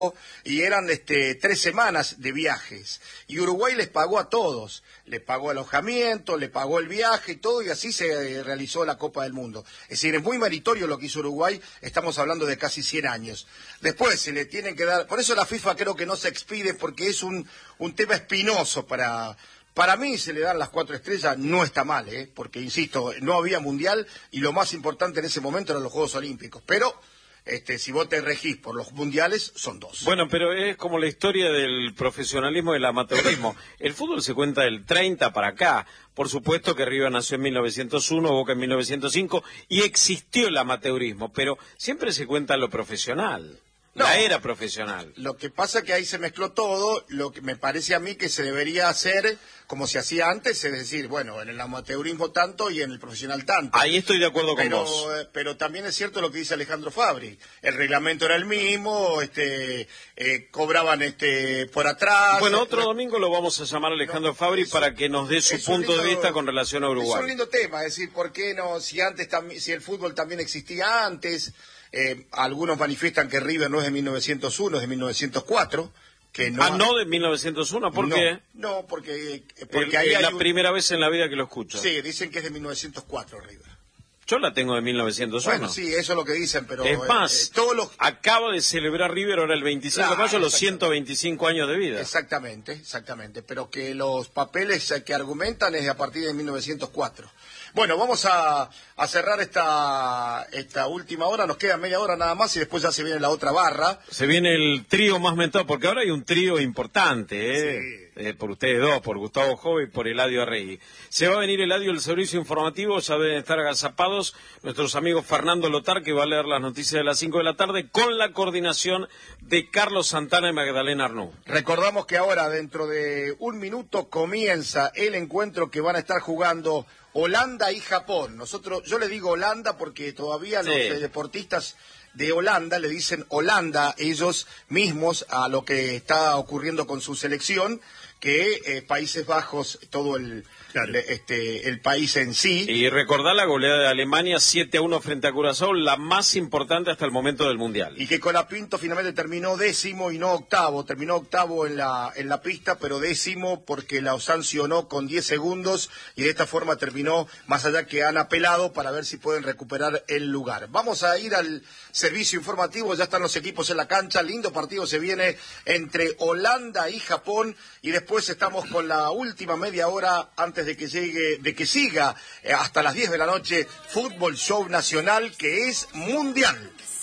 y eran 3 semanas de viajes. Y Uruguay les pagó a todos, les pagó alojamiento, le pagó el viaje, todo, y así se realizó la Copa del Mundo. Es decir, es muy meritorio lo que hizo Uruguay, estamos hablando de casi 100 años. Después se le tienen que dar, por eso la FIFA creo que no se expide, porque es un tema espinoso Para mí se le dan las 4 estrellas, no está mal, porque, insisto, no había mundial y lo más importante en ese momento eran los Juegos Olímpicos. Pero si vos te regís por los mundiales, son 2. Bueno, pero es como la historia del profesionalismo y del amateurismo. El fútbol se cuenta del 30 para acá. Por supuesto que River nació en 1901, Boca en 1905, y existió el amateurismo, pero siempre se cuenta lo profesional. No, la era profesional. Lo que pasa es que ahí se mezcló todo, lo que me parece a mí que se debería hacer como se hacía antes, es decir, bueno, en el amateurismo tanto y en el profesional tanto. Ahí estoy de acuerdo con vos. Pero también es cierto lo que dice Alejandro Fabri, el reglamento era el mismo, cobraban por atrás. Bueno, otro domingo lo vamos a llamar a Alejandro Fabri para que nos dé su punto de vista con relación a Uruguay. Es un lindo tema, es decir, ¿por qué no? Si el fútbol también existía antes. Algunos manifiestan que River no es de 1901, es de 1904. Que no no de 1901, ¿por qué? No, porque ahí es la primera vez en la vida que lo escucho. Sí, dicen que es de 1904 River. Yo la tengo de 1901. Bueno, sí, eso es lo que dicen, pero... Es más, acaba de celebrar River ahora el 25 de mayo los 125 años de vida. Exactamente, pero que los papeles que argumentan es a partir de 1904. Bueno, vamos a cerrar esta última hora, nos queda media hora nada más y después ya se viene la otra barra. Se viene el trío más mentado, porque ahora hay un trío importante, Sí. Por ustedes dos, por Gustavo Jove y por Eladio Arregui. Se va a venir Eladio del servicio informativo, ya deben estar agazapados nuestros amigos Fernando Lotar, que va a leer las noticias de las 5 de la tarde, con la coordinación de Carlos Santana y Magdalena Arnú. Recordamos que ahora, dentro de un minuto, comienza el encuentro que van a estar jugando Holanda y Japón. Yo le digo Holanda porque todavía los deportistas de Holanda le dicen Holanda ellos mismos a lo que está ocurriendo con su selección, que Países Bajos, todo el país en sí. Y recordar la goleada de Alemania 7-1 frente a Curazao, la más importante hasta el momento del Mundial. Y que Colapinto finalmente terminó 10º y no 8º, terminó 8º en la pista, pero 10º porque la sancionó con 10 segundos y de esta forma terminó, más allá que han apelado para ver si pueden recuperar el lugar. Vamos a ir al servicio informativo, ya están los equipos en la cancha, lindo partido se viene entre Holanda y Japón, y después estamos con la última media hora antes de que siga hasta las 10 de la noche Fútbol Show Nacional, que es mundial.